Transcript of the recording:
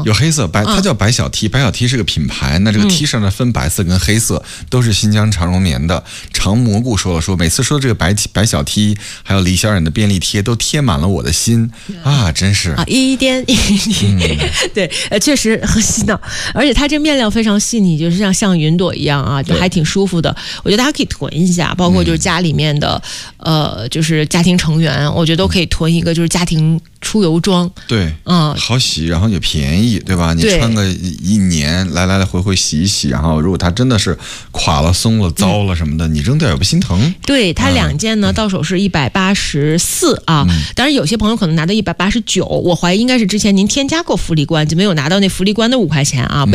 有黑色白，它叫白小 T， 白小 T 是个品牌。那这个 T 上呢分白色跟黑色，都是新疆长绒棉的。长蘑菇说每次说这个白小 T， 还有李小冉的便利贴，都贴满了我的心啊，真是啊， 一点一滴，对，确实很洗脑，而且它这面料非常细腻，就是像云朵一样啊，就还挺舒服的。我觉得大家可以囤一下，包括就是家里面的就是家庭成员，我觉得都可以囤一个，就是家庭出游装。 对，好洗，然后也便宜，对吧？你穿个一年，来回洗一洗，然后如果它真的是垮了、松了、糟了什么的，你扔掉也不心疼。 对，它2件呢，到手是184啊，当然有些朋友可能拿到189，我怀疑应该是之前您添加过福利关，就没有拿到那福利关的5块钱啊。